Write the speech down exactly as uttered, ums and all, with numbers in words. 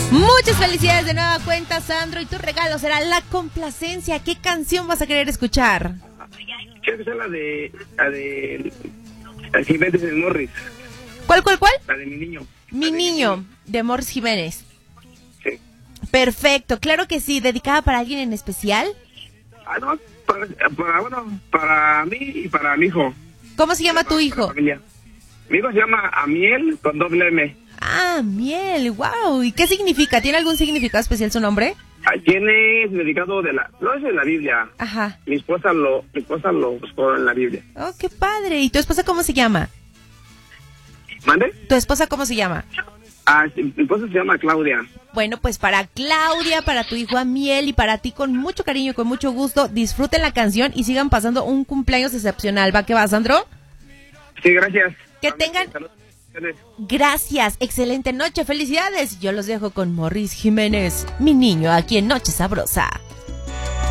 Muchas felicidades de nueva cuenta, Sandro, y tu regalo será la complacencia. ¿Qué canción vas a querer escuchar? Quiero que sea la de... la de... la Jiménez de Morris. ¿Cuál, cuál, cuál? La de Mi Niño. Mi de niño, mi niño, de Morris Jiménez. Sí. Perfecto, claro que sí. ¿Dedicada para alguien en especial? Ah, no, para, para, bueno, para mí y para mi hijo. ¿Cómo se llama Para- tu para hijo? la familia. Mi hijo se llama Amiel con doble M. Ah, miel, wow. ¿Y qué significa? ¿Tiene algún significado especial su nombre? Ah, tiene dedicado de la... no es de la Biblia. Ajá. Mi esposa lo... mi esposa lo buscó en la Biblia. Oh, qué padre. ¿Y tu esposa cómo se llama? ¿Mande? ¿Tu esposa cómo se llama? Ah, sí, mi esposa se llama Claudia. Bueno, pues para Claudia, para tu hijo Amiel y para ti con mucho cariño y con mucho gusto, disfruten la canción y sigan pasando un cumpleaños excepcional. ¿Va que va, Sandro? Sí, gracias. Que tengan... Saludos. Gracias, excelente noche, felicidades. Yo los dejo con Morris Jiménez, mi niño, aquí en Noche Sabrosa.